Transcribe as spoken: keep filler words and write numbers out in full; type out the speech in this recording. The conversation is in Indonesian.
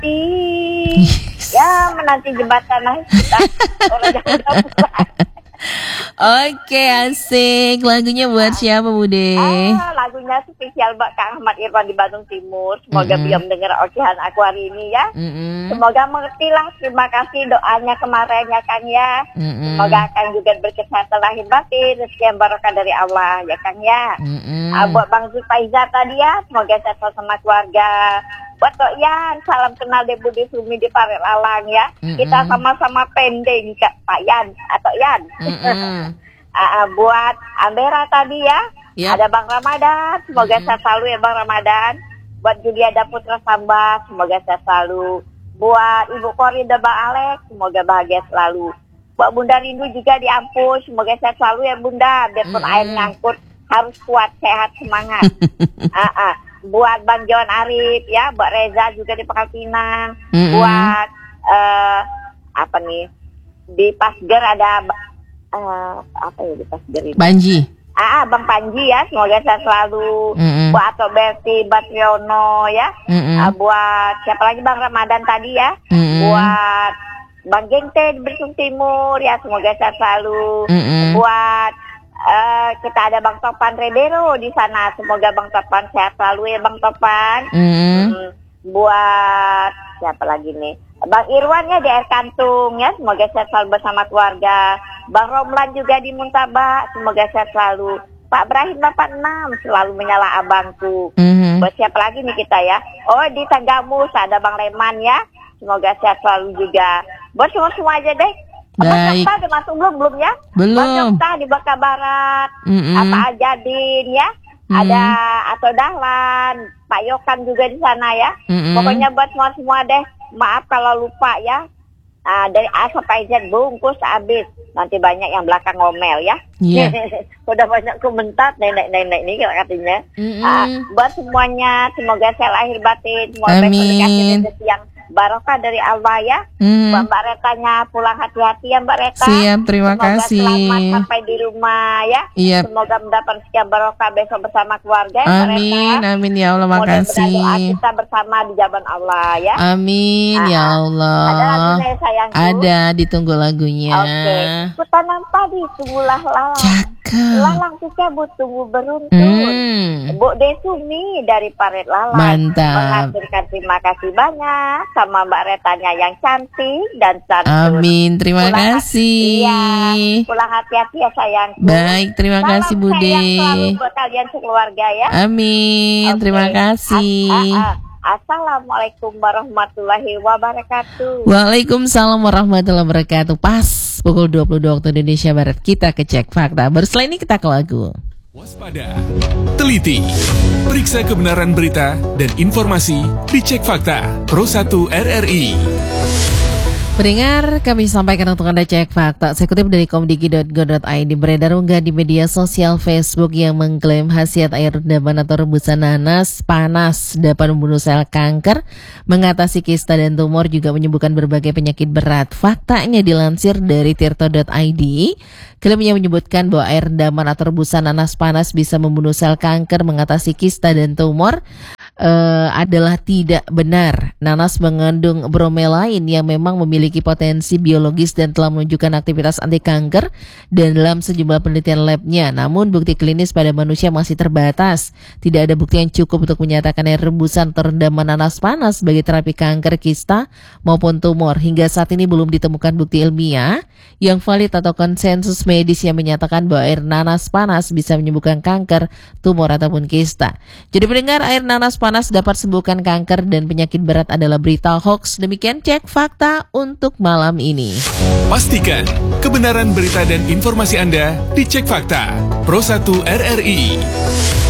menanti, ya menanti jembatan lah kita. Orang yang udah pulang. Oke, asik. Lagunya buat siapa, Bude? Ah, lagunya spesial buat Kang Ahmad Irwan di Bandung Timur. Semoga Mm-mm. beliau mendengar ocehan aku hari ini ya. Mm-mm. Semoga mengertilah. Terima kasih doanya kemarin ya Kang ya. Mm-mm. Semoga Kang juga berkesehatan lahir batin, rezeki yang barokah dari Allah ya Kang ya. Mm-mm. Ah, buat Bang Zulfaizar tadi ya, semoga sehat sama keluarga. Buat Tok Yan, salam kenal deh Budi Sumi di Paret Lalang ya. Mm-mm. Kita sama-sama pending Kak Pak Yan atau Yan. Mm-mm. Ah, ah, buat Ambera tadi ya. Yap. Ada Bang Ramadan, semoga Mm-mm. sehat selalu ya Bang Ramadan. Buat Juliada Putra Samba, semoga sehat selalu. Buat Ibu Korida Bang Alex, semoga bahagia selalu. Buat Bunda Rindu juga di Ampus, semoga sehat selalu ya Bunda. Biarpun Mm-mm. air ngangkut, harus kuat, sehat, semangat. ah, ah. Buat Bang John Arif ya, buat Reza juga di Pangkal Pinang. Mm-mm. Buat eh apa nih? Di Pasger ada eh apa ya di Pasger ini? Banji. Ah, Bang Panji ya, semoga sehat selalu. Mm-mm. Buat Atok Berti Batriono ya. Mm-mm. Ah, buat siapa lagi Bang Ramadan tadi ya. Mm-mm. Buat Bang Gengte di Bersung Timur ya, semoga sehat selalu. Mm-mm. Buat eh, kita ada Bang Topan Redero di sana, semoga Bang Topan sehat selalu ya Bang Topan. Mm-mm. Hmm, buat siapa lagi nih? Bang Irwan ya di Air Kantung ya, semoga sehat selalu bersama keluarga. Bang Romlan juga di Muntabak, semoga sehat selalu. Pak Ibrahim Bapak enam selalu menyala abangku. Mhm. Buat siapa lagi nih kita ya? Oh di Tagamus ada Bang Leman ya, semoga sehat selalu juga. Buat semua-semua aja deh. Bang Baik. Jokta udah masuk belum belum ya? Belum. Bang Jokta di Baka Barat. Mm-mm. Apa Ajadin ya? Mm. Ada Atau Dahlan, Pak Yokan juga di sana ya. Mm-mm. Pokoknya buat semua-semua deh. Maaf kalau lupa ya. Ah, dari A sampai Z bungkus habis. Nanti banyak yang belakang ngomel ya. Iya. Udah banyak komentar nenek-nenek ini katanya. Mm-mm. Ah, buat semuanya semoga sehat lahir batin, semoga Amin. besok dikasih rezeki yang barokah dari Allah ya. Mm. Buat Mbak Retanya pulang hati-hati ya Mbak Reta. Siap, terima Semoga kasih. selamat sampai di rumah ya. Iya. Semoga mendapat sekian barokah besok bersama keluarga ya Mbak Amin, Reta. amin ya Allah, Mudah-mudahan makasih. doa kita bersama di jaban Allah ya. Amin ya Ah, Allah. Ada lagunya ya sayangku? Ada, ditunggu lagunya. Oke. Kutanam padi tunggulah lalang. Cakep. Lalang dicabut tunggu beruntun. Hmm. Bu Desumi dari Paret Lalang. Mantap. Mengaturkan terima kasih banyak sama Mbak Retanya yang cantik dan santun. Amin, terima Pulang hati- kasih. Iya. Pulang hati-hati ya sayangku. Baik, terima Salam kasih Bude. sayang selalu buat kalian sekeluarga ya. Amin, Oke. terima kasih. As- ah, ah. Assalamualaikum warahmatullahi wabarakatuh. Waalaikumsalam warahmatullahi wabarakatuh. Pas pukul dua puluh dua waktu Indonesia Barat, kita ke Cek Fakta. Baru setelah ini kita ke lagu. Waspada, teliti, periksa kebenaran berita dan informasi di Cek Fakta Pro satu R R I. Pendengar, kami sampaikan untuk Anda Cek Fakta. Saya kutip dari komdigi titik go titik i d, beredar unggah di media sosial Facebook yang mengklaim khasiat air redaman atau rebusan nanas panas dapat membunuh sel kanker, mengatasi kista dan tumor, juga menyembuhkan berbagai penyakit berat. Faktanya dilansir dari tirto titik i d, klaimnya menyebutkan bahwa air redaman atau rebusan nanas panas bisa membunuh sel kanker, mengatasi kista dan tumor. Uh, adalah tidak benar. Nanas mengandung bromelain yang memang memiliki potensi biologis dan telah menunjukkan aktivitas anti kanker dan dalam sejumlah penelitian labnya. Namun bukti klinis pada manusia masih terbatas. Tidak ada bukti yang cukup untuk menyatakan air rebusan atau rendaman nanas panas sebagai terapi kanker, kista maupun tumor. Hingga saat ini belum ditemukan bukti ilmiah yang valid atau konsensus medis yang menyatakan bahwa air nanas panas bisa menyembuhkan kanker, tumor ataupun kista. Jadi pendengar, air nanas panas dapat sembuhkan kanker dan penyakit berat adalah berita hoax. Demikian Cek Fakta untuk malam ini. Pastikan kebenaran berita dan informasi Anda di Cek Fakta Pro satu R R I.